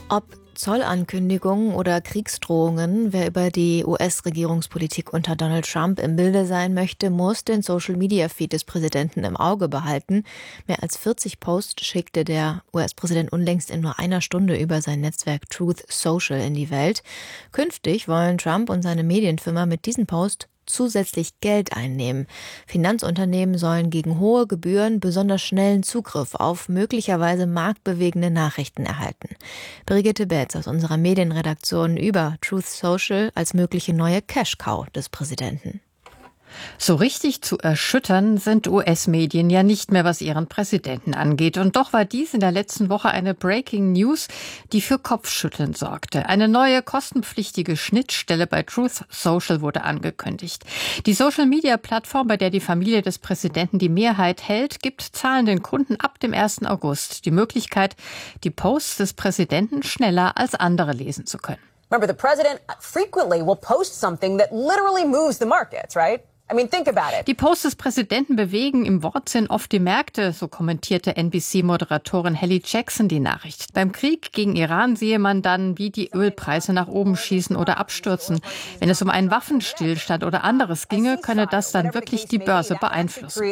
Ob Zollankündigungen oder Kriegsdrohungen, wer über die US-Regierungspolitik unter Donald Trump im Bilde sein möchte, muss den Social-Media-Feed des Präsidenten im Auge behalten. Mehr als 40 Posts schickte der US-Präsident unlängst in nur einer Stunde über sein Netzwerk Truth Social in die Welt. Künftig wollen Trump und seine Medienfirma mit diesen Posts zusätzlich Geld einnehmen. Finanzunternehmen sollen gegen hohe Gebühren besonders schnellen Zugriff auf möglicherweise marktbewegende Nachrichten erhalten. Brigitte Betz aus unserer Medienredaktion über Truth Social als mögliche neue Cash-Cow des Präsidenten. So richtig zu erschüttern sind US-Medien ja nicht mehr, was ihren Präsidenten angeht. Und doch war dies in der letzten Woche eine Breaking News, die für Kopfschütteln sorgte. Eine neue kostenpflichtige Schnittstelle bei Truth Social wurde angekündigt. Die Social-Media-Plattform, bei der die Familie des Präsidenten die Mehrheit hält, gibt zahlenden Kunden ab dem 1. August die Möglichkeit, die Posts des Präsidenten schneller als andere lesen zu können. Remember, the president frequently will post something that literally moves the markets, right? I mean, think about it. Die Posts des Präsidenten bewegen im Wortsinn oft die Märkte, so kommentierte NBC-Moderatorin Hallie Jackson die Nachricht. Beim Krieg gegen Iran sehe man dann, wie die Ölpreise nach oben schießen oder abstürzen. Wenn es um einen Waffenstillstand oder anderes ginge, könne das dann wirklich die Börse beeinflussen.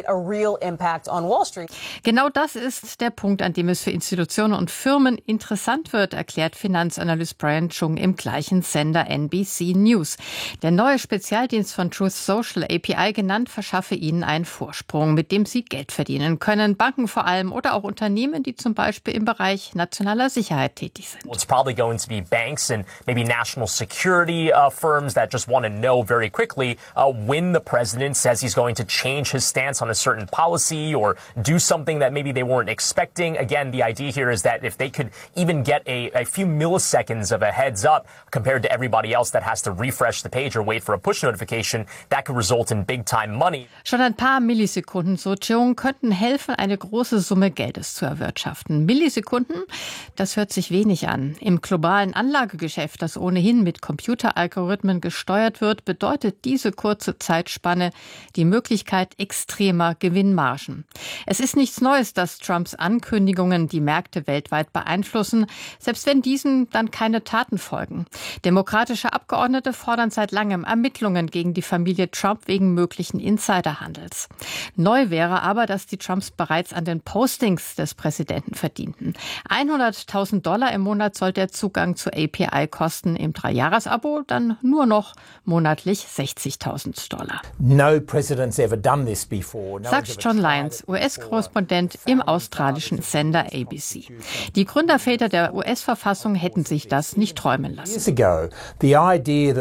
Genau das ist der Punkt, an dem es für Institutionen und Firmen interessant wird, erklärt Finanzanalyst Brian Chung im gleichen Sender NBC News. Der neue Spezialdienst von Truth Social, API genannt, verschaffe ihnen einen Vorsprung, mit dem sie Geld verdienen können. Banken vor allem oder auch Unternehmen, die zum Beispiel im Bereich nationaler Sicherheit tätig sind. It's probably going to be banks and maybe national security firms that just want to know very quickly when the president says he's going to change his stance on a certain policy or do something that maybe they weren't expecting. Again, the idea here is that if they could even get a few milliseconds of a heads up compared to everybody else that has to refresh the page or wait for a push notification, that could result in big-time money. Schon ein paar Millisekunden, so Chung, könnten helfen, eine große Summe Geldes zu erwirtschaften. Millisekunden, das hört sich wenig an. Im globalen Anlagegeschäft, das ohnehin mit Computeralgorithmen gesteuert wird, bedeutet diese kurze Zeitspanne die Möglichkeit extremer Gewinnmargen. Es ist nichts Neues, dass Trumps Ankündigungen die Märkte weltweit beeinflussen, selbst wenn diesen dann keine Taten folgen. Demokratische Abgeordnete fordern seit langem Ermittlungen gegen die Familie Trump wegen möglichen Insiderhandels. Neu wäre aber, dass die Trumps bereits an den Postings des Präsidenten verdienten. $100.000 im Monat soll der Zugang zur API kosten, im 3-Jahres-Abo dann nur noch monatlich $60.000. No president's ever done this before. Sagt John Lyons, US-Korrespondent im australischen Sender ABC. Die Gründerväter der US-Verfassung hätten sich das nicht träumen lassen.